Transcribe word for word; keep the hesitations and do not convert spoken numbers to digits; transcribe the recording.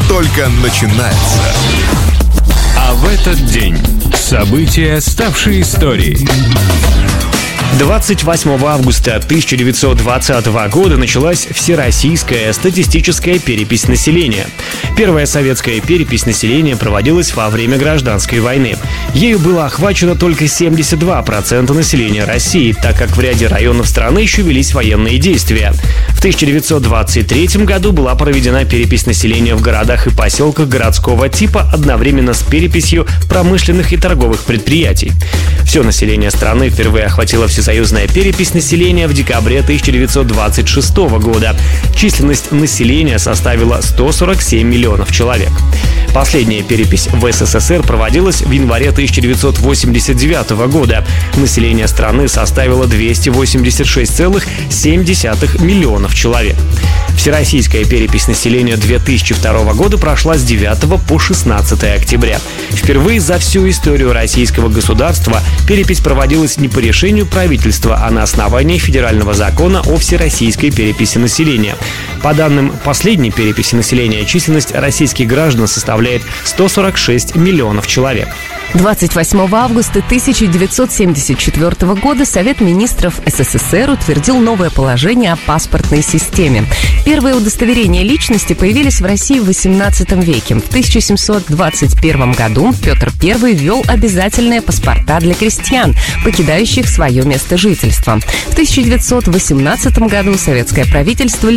только начинается. А в этот день события, ставшие историей. двадцать восьмого августа тысяча девятьсот двадцатого года началась Всероссийская статистическая перепись населения. Первая советская перепись населения проводилась во время Гражданской войны. Ею было охвачено только семьдесят два процента населения России, так как в ряде районов страны еще велись военные действия. В тысяча девятьсот двадцать третьем году была проведена перепись населения в городах и поселках городского типа одновременно с переписью промышленных и торговых предприятий. Все население страны впервые охватила всесоюзная перепись населения в декабре тысяча девятьсот двадцать шестого года. Численность населения составила сто сорок семь миллионов человек. Последняя перепись в СССР проводилась в январе тысяча девятьсот восемьдесят девятого года. Население страны составило двести восемьдесят шесть целых семь десятых миллионов человек. Всероссийская перепись населения две тысячи второго года прошла с девятого по шестнадцатое октября. Впервые за всю историю российского государства перепись проводилась не по решению правительства, а на основании федерального закона о всероссийской переписи населения. По данным последней переписи населения, численность российских граждан составляет сто сорок шесть миллионов человек. двадцать восьмого августа тысяча девятьсот семьдесят четвёртого года Совет министров СССР утвердил новое положение о паспортной системе. Первые удостоверения личности появились в России в восемнадцатом веке. В тысяча семьсот двадцать первом году Петр Первый ввел обязательные паспорта для крестьян, покидающих свое место жительства. В тысяча девятьсот восемнадцатом году советское правительство